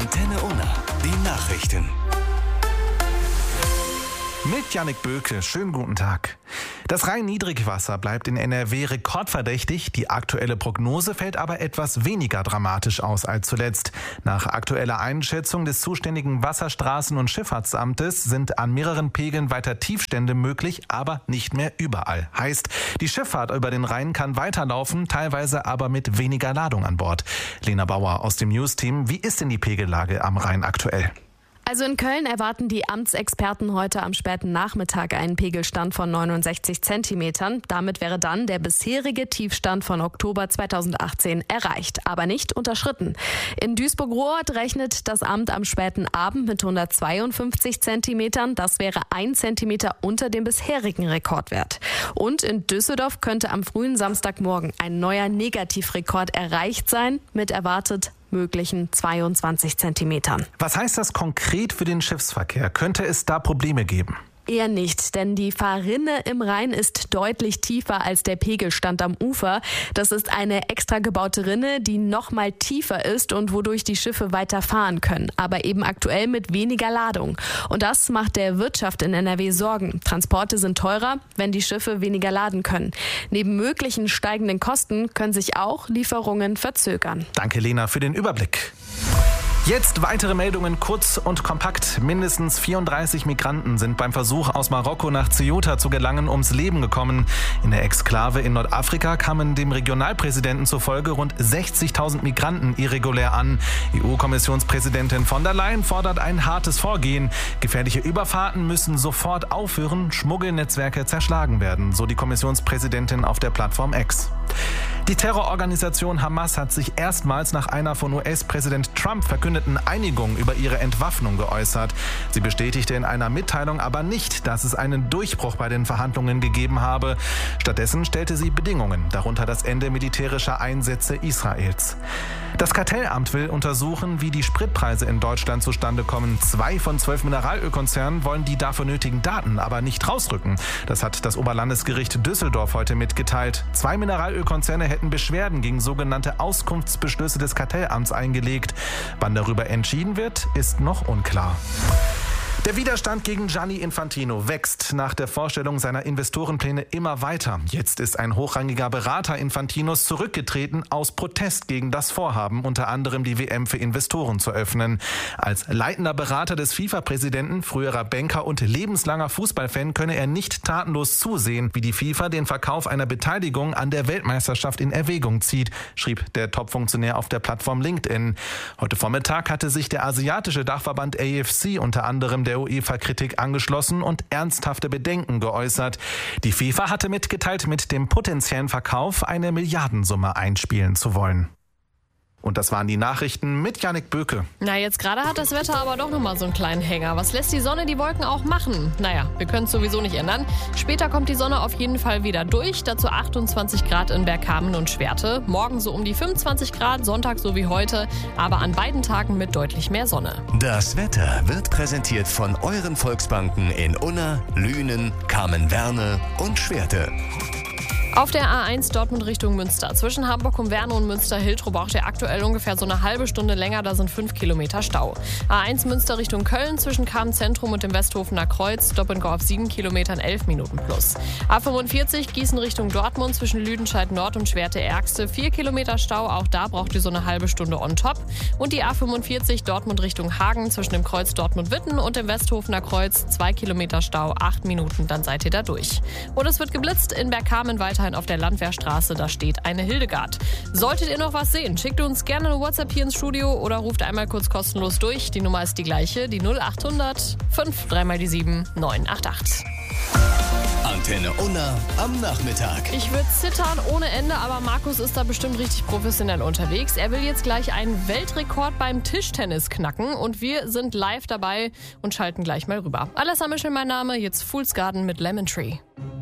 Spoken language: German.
Antenne Unna, die Nachrichten. Mit Jannik Böke, schönen guten Tag. Das Rhein-Niedrigwasser bleibt in NRW rekordverdächtig. Die aktuelle Prognose fällt aber etwas weniger dramatisch aus als zuletzt. Nach aktueller Einschätzung des zuständigen Wasserstraßen- und Schifffahrtsamtes sind an mehreren Pegeln weiter Tiefstände möglich, aber nicht mehr überall. Heißt, die Schifffahrt über den Rhein kann weiterlaufen, teilweise aber mit weniger Ladung an Bord. Lena Bauer aus dem News-Team. Wie ist denn die Pegellage am Rhein aktuell? Also in Köln erwarten die Amtsexperten heute am späten Nachmittag einen Pegelstand von 69 Zentimetern. Damit wäre dann der bisherige Tiefstand von Oktober 2018 erreicht, aber nicht unterschritten. In Duisburg-Ruhrort rechnet das Amt am späten Abend mit 152 Zentimetern. Das wäre 1 Zentimeter unter dem bisherigen Rekordwert. Und in Düsseldorf könnte am frühen Samstagmorgen ein neuer Negativrekord erreicht sein, mit erwartet möglichen 22 Zentimetern. Was heißt das konkret für den Schiffsverkehr? Könnte es da Probleme geben? Eher nicht, denn die Fahrrinne im Rhein ist deutlich tiefer als der Pegelstand am Ufer. Das ist eine extra gebaute Rinne, die noch mal tiefer ist und wodurch die Schiffe weiter fahren können, aber eben aktuell mit weniger Ladung. Und das macht der Wirtschaft in NRW Sorgen. Transporte sind teurer, wenn die Schiffe weniger laden können. Neben möglichen steigenden Kosten können sich auch Lieferungen verzögern. Danke, Lena, für den Überblick. Jetzt weitere Meldungen, kurz und kompakt. Mindestens 34 Migranten sind beim Versuch, aus Marokko nach Ceuta zu gelangen, ums Leben gekommen. In der Exklave in Nordafrika kamen dem Regionalpräsidenten zufolge rund 60.000 Migranten irregulär an. EU-Kommissionspräsidentin von der Leyen fordert ein hartes Vorgehen. Gefährliche Überfahrten müssen sofort aufhören, Schmuggelnetzwerke zerschlagen werden, so die Kommissionspräsidentin auf der Plattform X. Die Terrororganisation Hamas hat sich erstmals nach einer von US-Präsident Trump verkündeten Einigung über ihre Entwaffnung geäußert. Sie bestätigte in einer Mitteilung aber nicht, dass es einen Durchbruch bei den Verhandlungen gegeben habe. Stattdessen stellte sie Bedingungen, darunter das Ende militärischer Einsätze Israels. Das Kartellamt will untersuchen, wie die Spritpreise in Deutschland zustande kommen. 2 von 12 Mineralölkonzernen wollen die dafür nötigen Daten aber nicht rausrücken. Das hat das Oberlandesgericht Düsseldorf heute mitgeteilt. 2 Mineralölkonzerne hätten Beschwerden gegen sogenannte Auskunftsbeschlüsse des Kartellamts eingelegt. Wann darüber entschieden wird, ist noch unklar. Der Widerstand gegen Gianni Infantino wächst nach der Vorstellung seiner Investorenpläne immer weiter. Jetzt ist ein hochrangiger Berater Infantinos zurückgetreten aus Protest gegen das Vorhaben, unter anderem die WM für Investoren zu öffnen. Als leitender Berater des FIFA-Präsidenten, früherer Banker und lebenslanger Fußballfan könne er nicht tatenlos zusehen, wie die FIFA den Verkauf einer Beteiligung an der Weltmeisterschaft in Erwägung zieht, schrieb der Top-Funktionär auf der Plattform LinkedIn. Heute Vormittag hatte sich der asiatische Dachverband AFC unter anderem der UEFA-Kritik angeschlossen und ernsthafte Bedenken geäußert. Die FIFA hatte mitgeteilt, mit dem potenziellen Verkauf eine Milliardensumme einspielen zu wollen. Und das waren die Nachrichten mit Jannik Böke. Na, jetzt gerade hat das Wetter aber doch nochmal so einen kleinen Hänger. Was lässt die Sonne die Wolken auch machen? Naja, wir können es sowieso nicht ändern. Später kommt die Sonne auf jeden Fall wieder durch. Dazu 28 Grad in Bergkamen und Schwerte. Morgen so um die 25 Grad, Sonntag so wie heute. Aber an beiden Tagen mit deutlich mehr Sonne. Das Wetter wird präsentiert von euren Volksbanken in Unna, Lünen, Kamen-Werne und Schwerte. Auf der A1 Dortmund Richtung Münster. Zwischen Hamburg-Umwerne und Münster-Hiltrop braucht ihr aktuell ungefähr so eine halbe Stunde länger. Da sind 5 Kilometer Stau. A1 Münster Richtung Köln zwischen Kamen-Zentrum und dem Westhofener Kreuz. Stop and Go auf 7 Kilometern, 11 Minuten plus. A45 Gießen Richtung Dortmund zwischen Lüdenscheid Nord und Schwerte-Ergste. 4 Kilometer Stau. Auch da braucht ihr so eine halbe Stunde on top. Und die A45 Dortmund Richtung Hagen zwischen dem Kreuz Dortmund-Witten und dem Westhofener Kreuz. 2 Kilometer Stau, 8 Minuten. Dann seid ihr da durch. Und es wird geblitzt in Bergkamen weiterhin auf der Landwehrstraße, da steht eine Hildegard. Solltet ihr noch was sehen, schickt uns gerne eine WhatsApp hier ins Studio oder ruft einmal kurz kostenlos durch. Die Nummer ist die gleiche, die 0800 5 3 mal die 7 988. Antenne Unna am Nachmittag. Ich würde zittern ohne Ende, aber Markus ist da bestimmt richtig professionell unterwegs. Er will jetzt gleich einen Weltrekord beim Tischtennis knacken und wir sind live dabei und schalten gleich mal rüber. Alessa Mischel mein Name, jetzt Fool's Garden mit Lemon Tree.